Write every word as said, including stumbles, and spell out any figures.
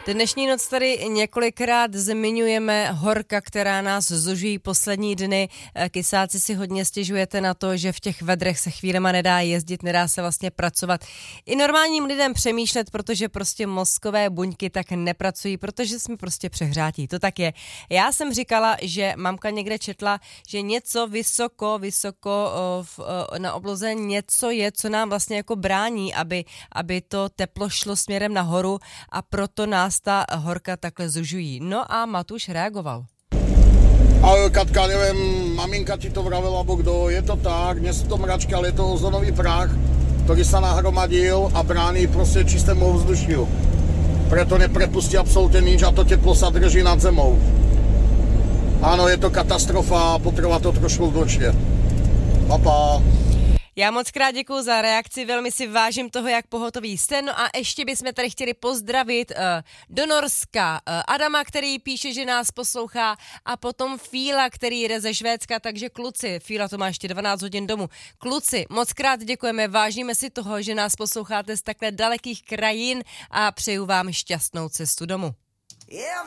Dnešní noc tady několikrát zmiňujeme horka, která nás zužijí poslední dny. Kysáci si hodně stěžujete na to, že v těch vedrech se chvílema nedá jezdit, nedá se vlastně pracovat. I normálním lidem přemýšlet, protože prostě mozkové buňky tak nepracují, protože jsme prostě přehrátí. To tak je. Já jsem říkala, že mamka někde četla, že něco vysoko, vysoko o, v, o, na obloze něco je, co nám vlastně jako brání, aby, aby to teplo šlo směrem nahoru a proto nás ta horka takhle zužují. No a Matuš reagoval. Ale Katka, neviem, maminka ti to vravela, bo kdo, je to tak, nie sú to mračky, ale je to ozonový prach, ktorý sa nahromadil a bráni proste čistému ovzdušiu. Preto neprepustí absolútne nič a to teplo sa drží nad zemou. Áno, je to katastrofa a potrvá to trošku dlhšie. Pa, pa. Já moc krát děkuju za reakci, velmi si vážím toho, jak pohotový jste. No a ještě bychom tady chtěli pozdravit uh, do Norska uh, Adama, který píše, že nás poslouchá, a potom Fíla, který jede ze Švédska, takže kluci, Fíla to má ještě dvanáct hodin domů. Kluci, moc krát děkujeme, vážíme si toho, že nás posloucháte z takhle dalekých krajin a přeju vám šťastnou cestu domů.